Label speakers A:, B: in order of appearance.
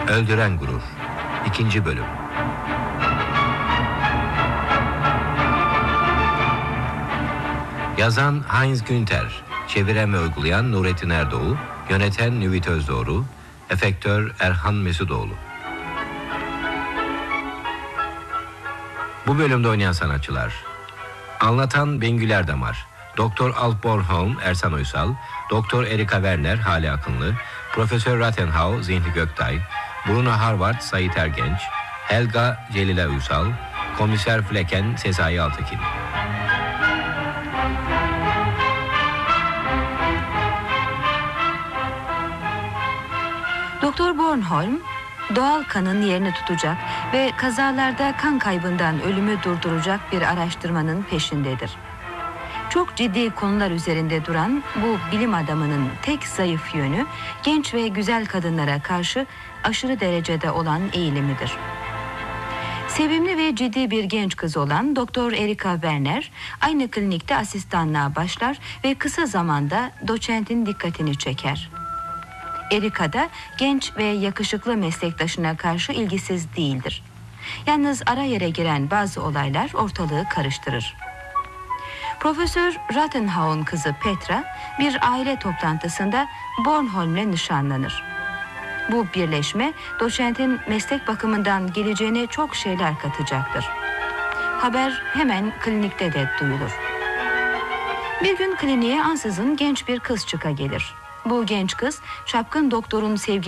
A: Öldüren Gurur 2. Bölüm. Yazan Heinz Günther, çeviren ve uygulayan Nurettin Erdoğu, yöneten Nüvit Özdoğru, efektör Erhan Mesudoğlu. Bu bölümde oynayan sanatçılar: anlatan Bengül Erdemar, Doktor Alf Bornholm Ersan Uysal, Doktor Erika Werner Hale Akınlı, Profesör Rathenhau Zihni Göktay, Bruno Harvard Sait Ergenç, Helga Celile Uysal, Komiser Flecken Sezai Altekin.
B: Doktor Bornholm, doğal kanın yerini tutacak ve kazalarda kan kaybından ölümü durduracak bir araştırmanın peşindedir. Çok ciddi konular üzerinde duran bu bilim adamının tek zayıf yönü, genç ve güzel kadınlara karşı aşırı derecede olan eğilimidir. Sevimli ve ciddi bir genç kız olan Doktor Erika Werner, aynı klinikte asistanlığa başlar ve kısa zamanda doçentin dikkatini çeker. Erika da genç ve yakışıklı meslektaşına karşı ilgisiz değildir. Yalnız ara yere giren bazı olaylar ortalığı karıştırır. Profesör Rathenhau'nun kızı Petra bir aile toplantısında Bornholm'le nişanlanır. Bu birleşme doçentin meslek bakımından geleceğine çok şeyler katacaktır. Haber hemen klinikte de duyulur. Bir gün kliniğe ansızın genç bir kız çıka gelir. Bu genç kız çapkın doktorun sevgili